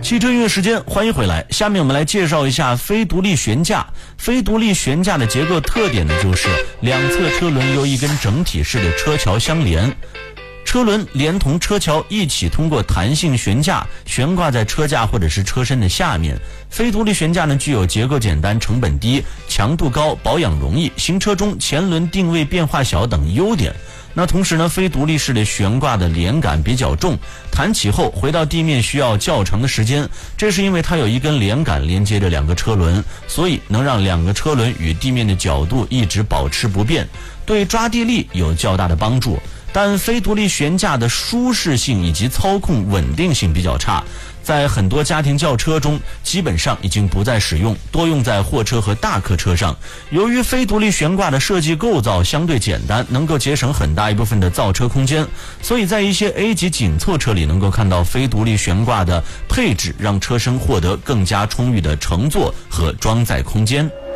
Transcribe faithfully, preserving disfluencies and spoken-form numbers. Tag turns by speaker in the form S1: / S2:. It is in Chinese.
S1: 汽车音乐时间，欢迎回来。下面我们来介绍一下非独立悬架。非独立悬架的结构特点呢，就是两侧车轮由一根整体式的车桥相连，车轮连同车桥一起通过弹性悬架悬挂在车架或者是车身的下面。非独立悬架呢，具有结构简单、成本低、强度高、保养容易、行车中前轮定位变化小等优点。那同时呢，非独立式的悬挂的连杆比较重，弹起后回到地面需要较长的时间，这是因为它有一根连杆连接着两个车轮，所以能让两个车轮与地面的角度一直保持不变，对抓地力有较大的帮助。但非独立悬架的舒适性以及操控稳定性比较差，在很多家庭轿车中基本上已经不再使用，多用在货车和大客车上。由于非独立悬挂的设计构造相对简单，能够节省很大一部分的造车空间，所以在一些 A 级紧凑车里能够看到非独立悬挂的配置，让车身获得更加充裕的乘坐和装载空间。